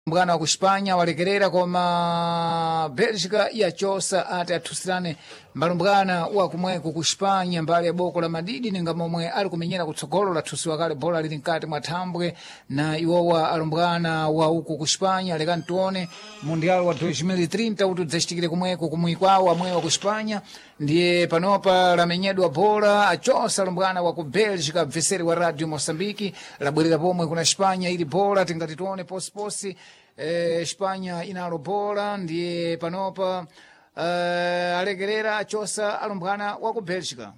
Mgana wa kuspanya walekerera koma Belgica yachosa ati athusirane mbalumbwana wa kumweko kuspanya mbali ya boko la madidi ninga momwe ali kumenyera kutsogolo lathusiwa kale bola lili mkati mwa thambwe na iwowa alumbwana wa uku kuspanya lekani tione mundial wa 2030 kuti udzachitikire kumweko kumwikwawo amwe wa kuspanya ndiye panopa lamenyedwa bola achosa alumbwana wa ku Belgica mveseri wa radio Mosambiki labwerera pomwe kuna Spanya ili bola tingati tione posiposi Spanya inalo bola ndiye panopa alekerera achosa alumbwana wa ku Belgica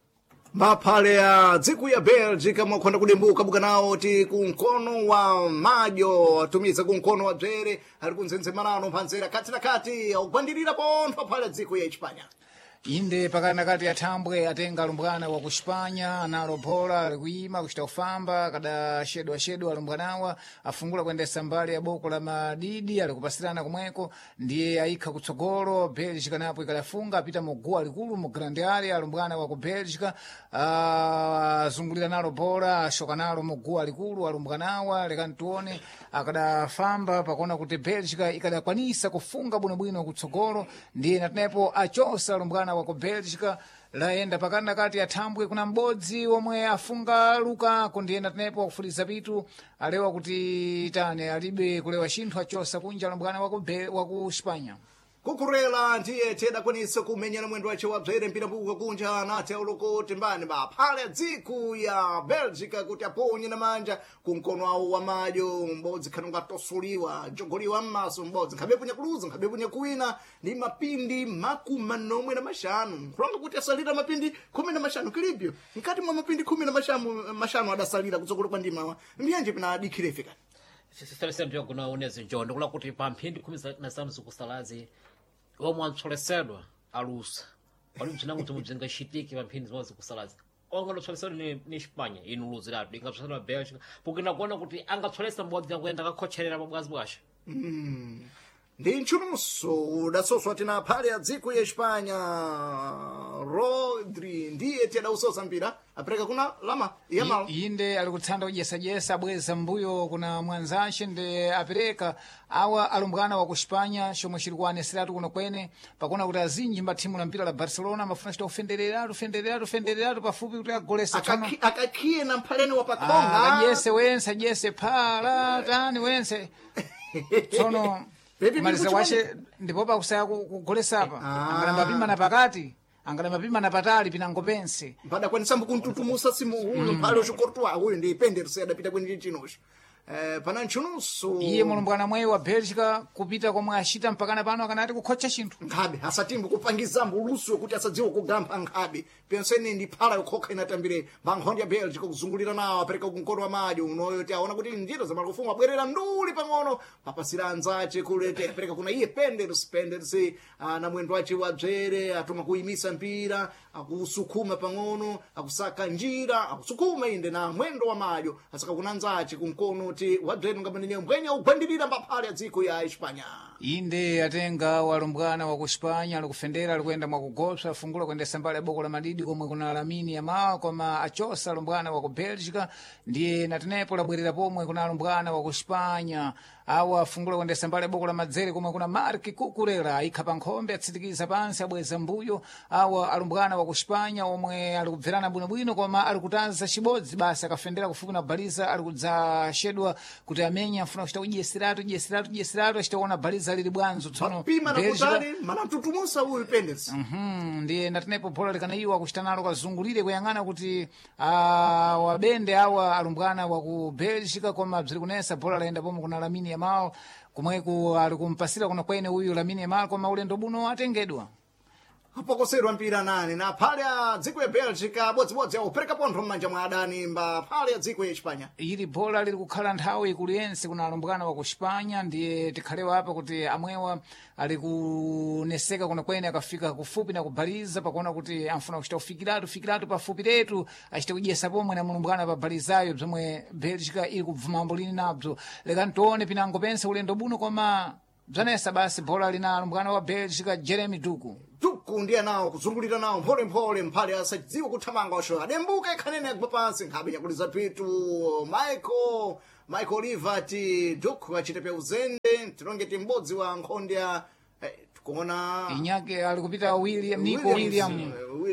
maphale ya dziko ya Belgica mwakhonda kudembuka bukanawo ti kunkono wa madyo atumiza kunkono wa bzere ali kunzenzemanano phanzera kati na kati akugwandirira pontho phale ya dziko ya Espanya inde pakana kati ya thambwe atenga alumbwana wa kuspanya analo bola alikuima kuchita kufamba kada shedwa alumbwanawa afungula kuendesa mbali ya boko la madidi alikupasirana kumweko ndiye aikha kutsogolo Belgica napo ikalafunga apita mugua likulu mu grande area alumbwana wa ku Belgica azungulira nalo bola ashoka nalo mugua likulu alumbwanawa lekani tione akadafamba pakona kuti Belgica ikadakwanisa kufunga bwinobwino kutsogolo ndiye natenepo achosa alumbwana wa ku Belgica laenda pakana kati ya thambwe kuna m'bodzi omwe afunga luka kundiyenda tenepo kufuliza pitu alewa kuti tane alibe kulewa chinthu achosa kunja alumbwana wa ku Spanya kukurela ndiye tidakwanisa kumenyera mwendo wace wa bzere mpira mbuka kunja anati auluko timbani maphale dziko ya Belgica kuti aponye na manja kunkono awo wa madyo m'bodzi khanonga tosuliwa jogoliwa m'maso m'bodzi nkhabepo nyakuluza nkhabepo nyakuwina ndi mapindi makumanomwe na mashanu kulonga kuti asalira mapindi 15 kilibyo nkati mwa mapindi 15 adasalira kutsogolo kwa ndimawa mbiyanje pina adikhirefe sisitalisira ndiyo kunaoneza njondo kula kuti pa mphindi 15 zikusalazi omwe antsolesedwa alusa pali mchinango chomwe bzingashitike pa mphindi zimwe zikusalazi onga lotsolesedwa ni Espanya inu luziratu ingatsolesedwa Belgica porque kuona kuti angatsolesa m'bodzi yakuyenda kakhocherera pabwazi bwasha ndi ntchununso udasoswa tina phale ya dziko ya Espanya Rodri ndiye tidausosa mpira apereka kuna lama yamal inde alikutsanda kujesajesa abweza mbuyo kuna mwanzace ndi apereka awa alumbwana wa ku Spanya chomwe chili kuaneseratu kuno kwene pakona kuti azinji mbathimu la mpira la Barcelona amafuna chita ufendereratu pafupi kuti agolesa akakhiye na mphaleni wa pakhonga ajese phala tani wense tsono maliza wace ndipo pakusaya kugolesapa angalamba pima na pakati angalamba pima na patali pinango pense pada kwanisambo kuntutumusa simu huyu mphale uchikortwa huyu ndi penderse adapita kwenye chinocho pana ntchununso iye mulumbwana mweyi wa Belgica kupita komwe achita mpakana pano akanati kukhocha chinthu nkhabe asatimbo kupangizambo uluso kuti asadziwa kugampha nkhabe penseni ndi phala yokhokha inatambire bankhondo ya Belgica kuzungulira nawo apereka kunkono wa madyo unoyo ti aona kuti njira zamala kufunga abwerera nduli pang'ono papasira anzace kulete apereka kuna iye penderse na mwendo wace wa bzere atoma kuyimisa mpira akusukuma pang'ono akusaka njira akusukuma inde na mwendo wa madyo asaka kuna anzace kunkono ti wabzere ngamenenye mbwenya ugwandirira mbaphale ya dziko ya Espanya inde atenga walumbwana wa ku Spanya alikufendera alikuyenda mwakugopsa afungula kuendesa mbali ya boko la madidi komwe kuna Lamine Yamal koma achosa alumbwana wa ku Belgica ndiye natenepo labwerera pomwe kuna alumbwana wa ku Spanya awa afungula kuendesa mbali ya boko la madzere komwe kuna Marc Cucurella ayikha pa nkhombe atsitikiza pansi abweza mbuyo awa alumbwana wa ku Spanya omwe alikubverana bwinobwino koma alikutaza chibodzi basi akafendera kufupi na baliza alikudzashedwa kuti amenya afuna kuchita kudyesiratu achitaona baliza lili bwanzo tsono pima na kutali mana tutumusa huyu penderse ndiye natenepo bola likanaiwa kuchita nalo kazungulire kuyang'ana kuti wabende awa alumbwana wa ku Belgica koma bziri kunesa bola layenda pomwe kuna Lamine Yamal kumweku alikumpasira kuno kwene uyu Lamine Yamal koma ulendo buno atengedwa apokoserwa mpira nani na phale ya dziko ya Belgica bodzibodzi aupereka pontho m'manja mwa adani mba phale ya dziko ya Espanya ili bola lili kukhala nthawi kuliyense kuna alumbwana wa ku Spanya ndiye tikhalewa apa kuti amwewa ali kuneseka kuno kwene akafika kufupi na kubaliza pakuona kuti amfuna kuchita ufikiratu pafupi letu achite kudyesa pomwe na mulumbwana pa balizayo bzomwe Belgica ili kubvumambo lini nabzo lekani tione pinango pense ulendo buno koma bzanesa basi bola lina alumbwana wa Belgica Jeremy Duku ndiye nawo kuzungulira nawo mpholemphole mphale asadziwa kuthamanga osho adembuka ikhanene yagwa pansi nkhabe nyakuliza pitu Michael Oliver ti Duku achite pe uzende tinongeti m'bodzi wa nkhondi ya tikuona inyake ali kupita Nico William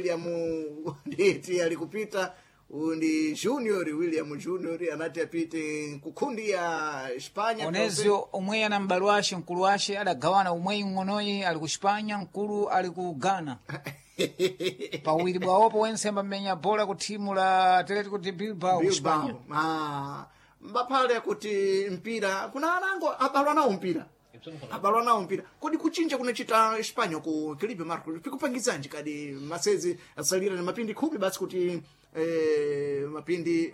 nditi ali kupita ndi Junior William Junior anati apite kunkhundi ya Espanya. Onezio omwe ana m'bale wace mkulu wace adagawana umwe ng'onoyi ali ku Espanya, mkulu ali ku Ghana. Pawiri bwawopo wense ambamenya bola ku timu la Atletico de Bilbao ku Espanya. Mbaphale kuti mpira kuna anango abalwa nawo mpira kodi kuchinja kunachita Espanya ku Felipe Marcos pikupangizanji kadi masezi asalira na mapindi 10 basi kuti mapindi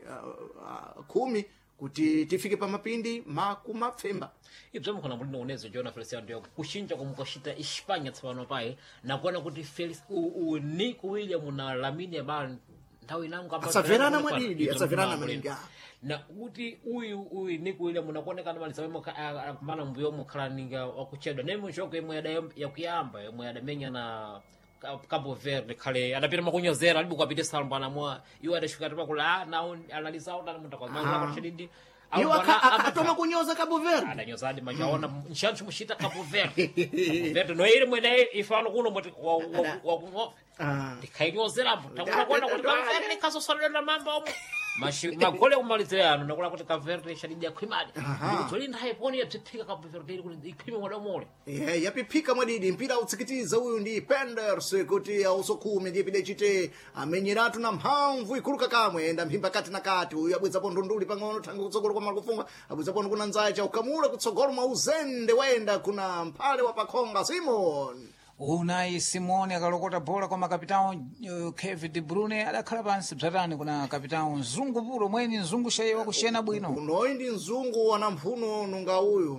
10 kuti tifike pa mapindi makumapfemba. Ibzo mukona mulino unezo Jona Feliciano ndio kushinja kumukashita Espanya tsapano paye na kuona kuti Nico William na Lamine Yamal nthawi inango asaverana mwadidi malinga na kuti uyu Nico William unakuonekana malisawemo kumana mbuyo mukhalaninga wakuchedwa nemo shoko imwe yakuyamba imwe adamenya na Cabo Verde kale adapita makunyozera alibu kwapite salmbana mwa iwo adashuka tipa kula nao analiza utana mutakwa kwa shididi iwo atoma kunyoza Cabo Verde adanyozadi majaona nshanchu mushita Cabo Verde no ile mwene ifano kuno mwati wa dikayinyozera takuna kuona kuti Cabo Verde kasosolera mambo magole umalizirano nakula kuti Cabo Verde shadidi ya kwimali ndikuzoli ndaye poni yapipika Cabo Verde kuti ikhime mwadamole yapipika mwadidi mpira utsikitiza uyu ndi Penders kuti ausokhume ndiye pide chite amenyeratu na mphamvu ikuluka kamwe enda mphimba kati na kati uyu abwezapo ndunduli pang'ono thanga kutsogolo kwa makufunga abwezapo kuna nzaye cha ukamula kutsogolo mwa uzende wenda kuna mphale wa pakhonga Simon Unai Simone akalokota bola kwa makapitao Kevin De Bruyne adakhala pansi bzatani kuna kapitao Nzungu puro mweni Nzungu shaye wakushena bwino unoyi ndi Nzungu wana mphuno nunga uyu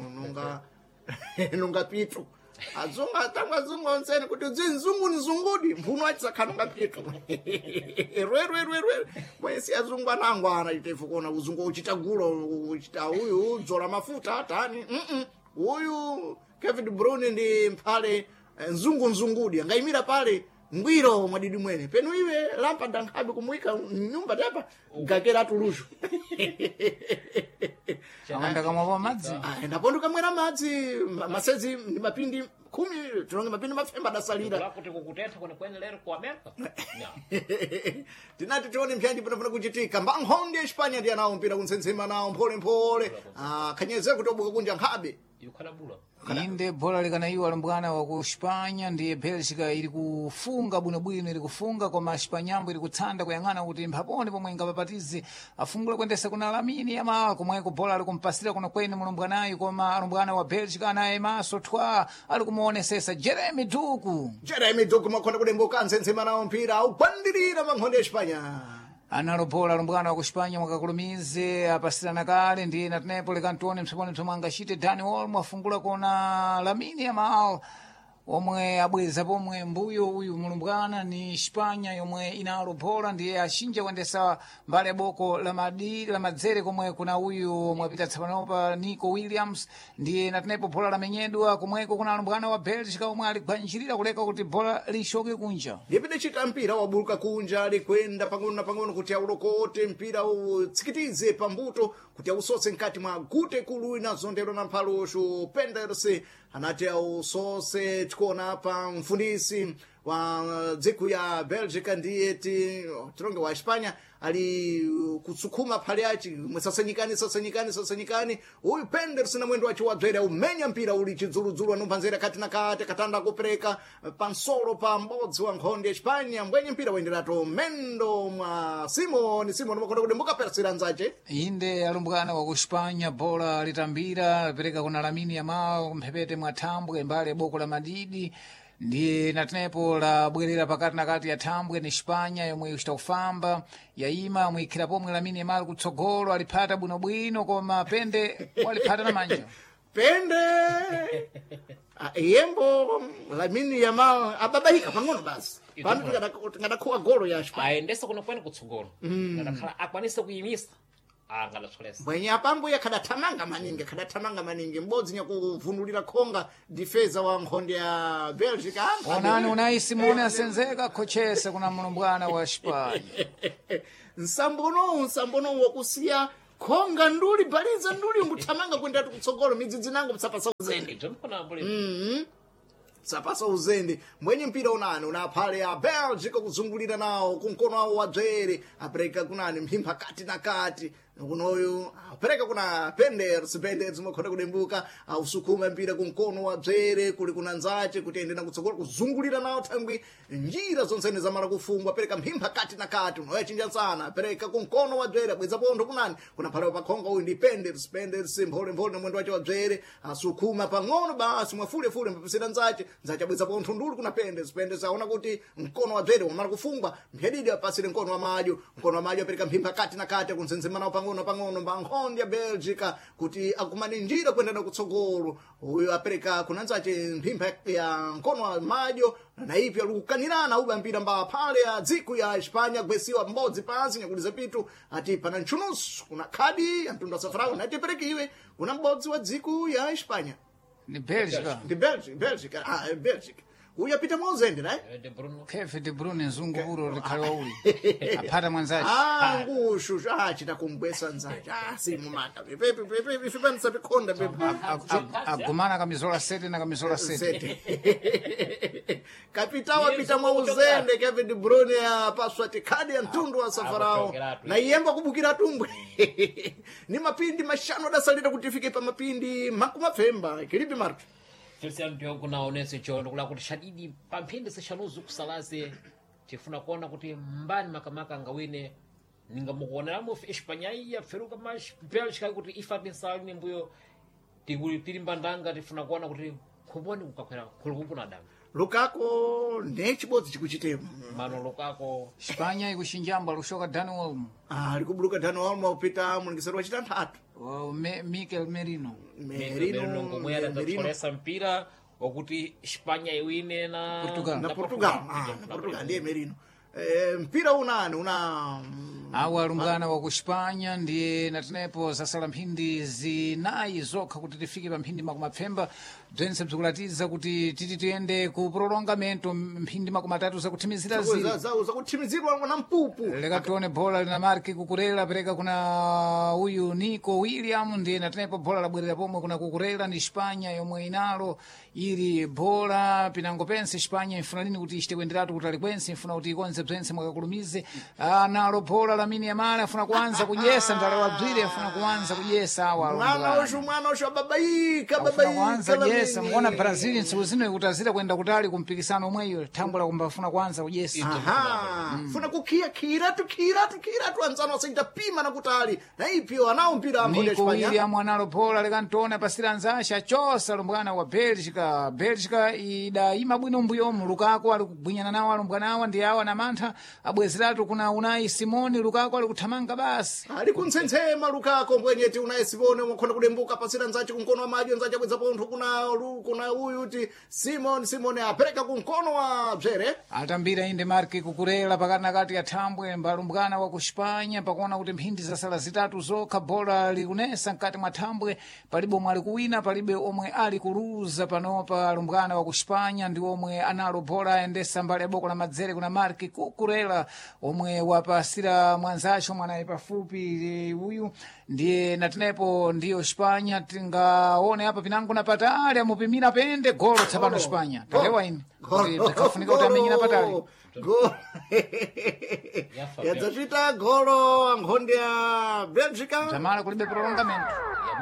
nunga Pitu azunga tangwa zungu onseni kuti Nzungu ni Nzungudi mphuno achitsakha nunga Pitu rwe mwesi azungu anangwana itefu kuona uzungu uchita gulo uchita uyu udzola mafuta atani uyu Kevin De Bruyne ndi mphale Nzungudi angaimira pale ngwiro mwadidi mwene penu iwe lampa dankhabe kumuika nyumba tapa gagera tulushu awanda kama madzi ndaponduka mwera madzi masezi ni mapindi 10 tunonge mapindi mafemba dasalira kuti kukutentha kuna kwene lero ku America tinati tione mpyanji panafuna kuchitika mbankhonde Espanya ndi anawo mpira kunsensema nawo mpole khanyeze kutobuka kunja nkhabe yukhalabula inde bola likanayiwa lumbwana wa ku Espanya ndiye Belgica ili kufunga bwinobwino ili kufunga koma Espanyambo ili kutsanda kuyang'ana kuti mphaponi pomwe ngapapatize afungule kwendesa kuna Lamine Yamal komweko bola ali kumpasira kuno kweni mulumbwanayi koma lumbwana wa Belgica anaye maso twa ali kumuonesesa Jeremy Doku makhonda kudemboka nsensema nawo mpira aupandilira mankhonde Espanya analobola lumbwana wa ku Espanya mwakakulumize apasirana kale ndiye natenepo lekantoni msoponi msomwe angachite Dani Olmo afungula kona Lamine Yamal omwe abweza pomwe mbuyo uyu mulumbwana ni Espanya yomwe inalobola ndiye ashinja kuendesa mbali ya boko la madzere komwe kuna uyu mwapita tsapanopa Nico Williams ndiye natenepo bola lamenyedwa komweko kuna lumbwana wa Belgica omwe aligwanjirira kuleka kuti bola lishoke kunja ndipide chita mpira wabuluka kunja alikwenda pang'ono kuti aulokote mpira utsikitize pambuto kuti ausose mkati mwa gute kulu inazondero na mphalosho Penders anati ausose tikuona pa mfundisi wa dziko ya Belgica ndiye tironge wa Espanya ali kutsukuma phale achi sasanyikani uyu Penders na mwendo wacho wadzera umenya mpira uli chidzuludzulu anompanzera kati na kati katanda kupereka pansolo pa mbodzi wa nkhonde Espanya mbwenye mpira waenderato mendo mwa Simon makonda kudemboka persira nzache inde alumbwana wa ku Espanya bola litambira pereka kuna Lamine Yamal mphepete mwa thambwe mbali boko la madidi ndiye natenepo labwerera pakati na kati ya thambwe ni Espanya yomwe ikuchita kufamba yayima muikhira pomwe Lamine Yamal kutsogolo alipata bwinobwino koma pende waliphata na manja pende yembo Lamine Yamal ababaika pang'ono basi pano ngadakuwa golo ya Espanya aendesa kuno kwene kutsogolo ngadakhala akwanisa kuyimisa mwenye apambo ya kadatamanga maningi mbodzi nyakuvunulira khonga difeza wa nkhonde ya Belgica onani Unai Simone asenzeka khochese kuna mulumbwana wa Espanya nsambono wakusiya khonga nduli baliza nduli nguthamanga kwenda kutsogolo midzidzi nango msapasa uzende sapasa uzende mwenye mpira unani unaphale ya Belgium kuzungulira nawo kunkono wawo wadzere apereka kunani mphimba kati na kati kunoyu apereka kuna Penders mwakhota kudembuka ausukuma mpira kunkono wadzere kuli kuna nzache kuti ende na kutsogolo kuzungulira nawo thangwi njira zonsene zamala kufungwa apereka mphimba kati na kati unoya chinja sana apereka kunkono wadzere abweza pontho kunani kuna phale pakhonga uyu ndi Penders mphole na mwendo wache wadzere asukuma pang'ono basi mwafulefule mpapesera nzache abweza pontho nduli kuna Penders aona kuti mkono wadzere wamala kufungwa mphedidi apasire mkono wa madyo apereka mphimba kati na kati kunzenzemana pang'ono mbankhonde ya Belgica kuti akumane njira kwenda kutsogolo uyo apereka kunanzache mphimba ya mkono wa madyo na ipi alukanirana uba mpira mba phale ya dziku ya Espanya gwesiwa mbodzi pansi nyakuliza pitu ati pana nchunusu kuna khadi ya mtundu wa safarawo na itiperekiwe kuna mbodzi wa dziku ya Espanya ni Belgica Belgica uya pita mwauzende naye Kevin De Bruyne nzunguro likhale wauli aphata mwanzache ngushu chita kumbwesa nzache simumata pepe ifipanisa pikhonda pepe agumana kamizola sete na kamizola sete kapitawa pita mwauzende Kevin De Bruyne apaswa tikhadi ya mtundu wa safarawo na iyemba kubukira tumbwe ni mapindi mashano dasalita kuti ifike pa mapindi makumapfemba kilipi martu Cristiano ndio kunaonesa chondo kula kuti shadidi pamphindi seshanuzu kusalaze tifuna kuona kuti mbani makamaka ngawine ningamukuoneramo Espanya iya feruka mas Belgica kuti ifatinsalini mbuyo tili mbandanga tifuna kuona kuti khuboni kukakwera khulukupuna danga Lukaku nechibodzi chikuchitemo mano Lukaku Espanya ikushinjamba lushoka Dani Olmo likubuluka Dani Olmo upita mulingisero wa chitanthatu Mikel Merino ngomwe adatolesa mpira wakuti Espanya iwine na Portugal ndiye Merino mpira unani awa alumbwana wa ku Espanya ndiye natinepo zasala mphindi zinayi zokha kuti tifike pa mphindi makumapfemba bzense bzikulatiza kuti titi tiyende ku prolongamento mphindi makumatatu zakuthimizira ziri zakuthimizirwa na mpupu leka tione bhola lina Mark Cucurella pereka kuna uyu Nico William ndiye natinepo bhola labwerera pomwe kuna Cucurella ndi Espanya yomwe inalo ili bhola pinango pense Espanya ifuna lini kuti ichite kuenderatu kuti alikwense ifuna kuti ikonze bzense mwakakulumize nalo bhola Lamine Yamal afuna kuanza kujesa ndale wabzire afuna kuanza kujesa awa mwana osho babaika kujesa muona Brazil ntsiku zino ikutazira kwenda kutali kumpikisano omweyo thambula kumbafuna kuanza kujesa funa kukia kiratu anzano asaita pima na kutali na ipyo anao mpira ambo Nico William analo bhola lekantona pasira nzasha chosa lumbwana wa Belgica idaima bwino mbuyomu Lukaku ali kugwinyana nawo alumbwana awa ndi awa na mantha abwezeratu kuna Unai Simoni Lukaku ali kuthamanga basi ali kuntsentsema Lukaku mbwenyeti Unai Simoni mwakhona kudembuka pasira nzache kunkono wa madyo nzache abweza pontho kuna uyu uti Simoni apereka kunkono wa bzere atambira inde Mark Cucurella pakati nakati ya thambwe mbalumbwana wa ku Espanya pakuona kuti mphindi zasala zitatu zokha bhola likunesa mkati mwa thambwe palibe omwe ali kuwina palibe omwe ali kuluza panopa alumbwana wa ku Espanya ndi omwe analo bhola ayendesa mbali ya boko la madzere kuna Mark Cucurella omwe wapasira mwanzacho mwanaye pafupi uyu ndiye natinepo ndiyo Espanya tingaone apa pinango na patali amupimira pende golo tsapano Espanya talewa ini tikafunika kuti amenyina patali yadzachita golo ankhonde ya Belgica zamala kulibe prolongamento